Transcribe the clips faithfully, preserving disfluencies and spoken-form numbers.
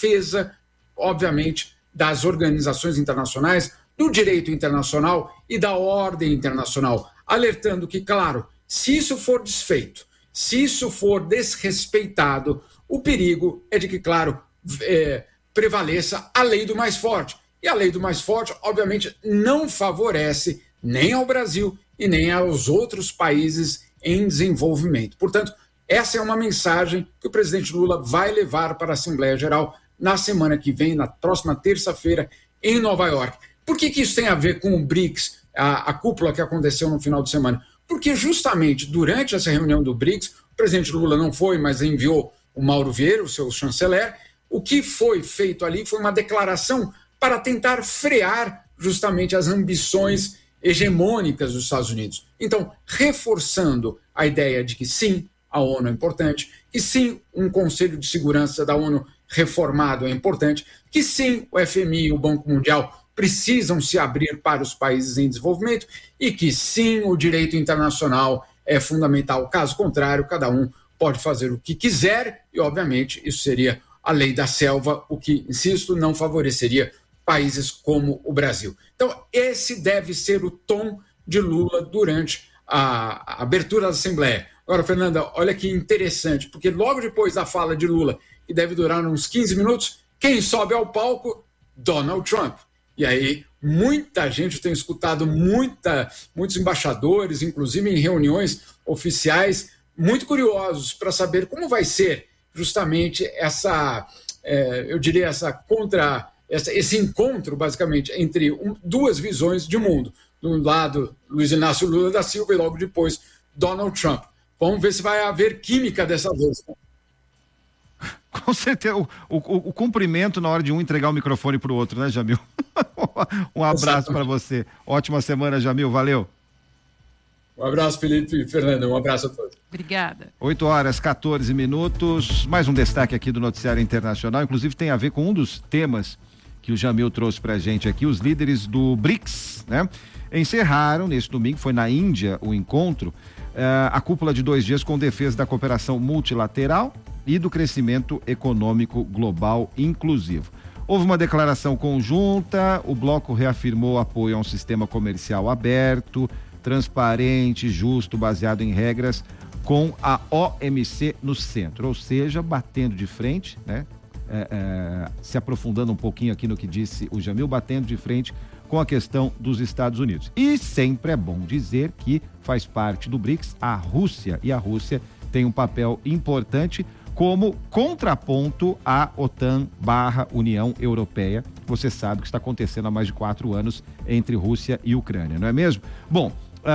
defesa, obviamente, das organizações internacionais, do direito internacional e da ordem internacional, alertando que, claro, se isso for desfeito, se isso for desrespeitado, o perigo é de que, claro, é, prevaleça a lei do mais forte. E a lei do mais forte, obviamente, não favorece nem ao Brasil e nem aos outros países em desenvolvimento. Portanto, essa é uma mensagem que o presidente Lula vai levar para a Assembleia Geral na semana que vem, na próxima terça-feira, em Nova York. Por que que isso tem a ver com o BRICS, a, a cúpula que aconteceu no final de semana? Porque justamente durante essa reunião do BRICS, o presidente Lula não foi, mas enviou o Mauro Vieira, o seu chanceler. O que foi feito ali foi uma declaração para tentar frear justamente as ambições hegemônicas dos Estados Unidos. Então, reforçando a ideia de que sim, a ONU é importante, que sim, um Conselho de Segurança da ONU reformado é importante, que sim, o F M I e o Banco Mundial precisam se abrir para os países em desenvolvimento e que sim, o direito internacional é fundamental. Caso contrário, cada um pode fazer o que quiser e, obviamente, isso seria a lei da selva, o que, insisto, não favoreceria países como o Brasil. Então, esse deve ser o tom de Lula durante a, a abertura da Assembleia. Agora, Fernanda, olha que interessante, porque logo depois da fala de Lula, que deve durar uns quinze minutos, quem sobe ao palco? Donald Trump. E aí, muita gente, tem escutado muita, muitos embaixadores, inclusive em reuniões oficiais, muito curiosos para saber como vai ser justamente essa, é, eu diria, essa contra, essa, esse encontro, basicamente, entre um, duas visões de mundo. De um lado, Luiz Inácio Lula da Silva e logo depois, Donald Trump. Vamos ver se vai haver química dessa vez. Com certeza, o, o, o cumprimento na hora de um entregar o microfone para o outro, né, Jamil? Um abraço para você. Ótima semana, Jamil, valeu. Um abraço, Felipe e Fernanda, um abraço a todos. Obrigada. oito horas, quatorze minutos, mais um destaque aqui do Noticiário Internacional, inclusive tem a ver com um dos temas que o Jamil trouxe pra gente aqui, os líderes do BRICS, né? Encerraram neste domingo, foi na Índia o encontro, uh, a cúpula de dois dias com defesa da cooperação multilateral e do crescimento econômico global inclusivo. Houve uma declaração conjunta, o bloco reafirmou apoio a um sistema comercial aberto, transparente, justo, baseado em regras, com a O M C no centro, ou seja, batendo de frente, né? É, é, se aprofundando um pouquinho aqui no que disse o Jamil, batendo de frente com a questão dos Estados Unidos. E sempre é bom dizer que faz parte do BRICS a Rússia, e a Rússia tem um papel importante como contraponto à OTAN barra União Europeia. Você sabe o que está acontecendo há mais de quatro anos entre Rússia e Ucrânia, não é mesmo? Bom,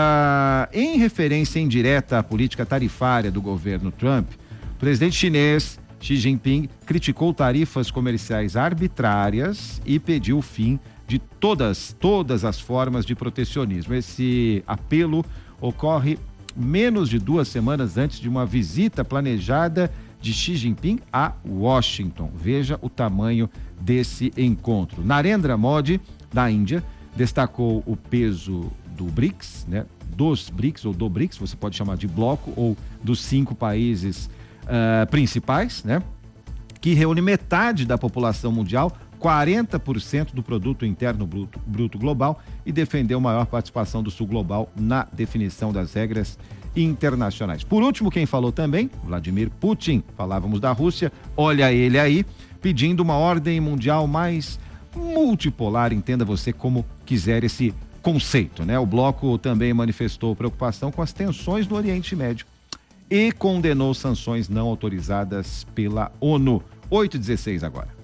uh, em referência indireta à política tarifária do governo Trump, o presidente chinês Xi Jinping criticou tarifas comerciais arbitrárias e pediu o fim de todas, todas as formas de protecionismo. Esse apelo ocorre menos de duas semanas antes de uma visita planejada de Xi Jinping a Washington. Veja o tamanho desse encontro. Narendra Modi, da Índia, destacou o peso do BRICS, né? Dos BRICS ou do BRICS, você pode chamar de bloco, ou dos cinco países uh, principais, né? Que reúne metade da população mundial, quarenta por cento do produto interno bruto, bruto global, e defendeu maior participação do sul global na definição das regras internacionais. Por último, quem falou também, Vladimir Putin, falávamos da Rússia, olha ele aí, pedindo uma ordem mundial mais multipolar, entenda você como quiser esse conceito, né? O bloco também manifestou preocupação com as tensões no Oriente Médio e condenou sanções não autorizadas pela ONU. oito e dezesseis agora.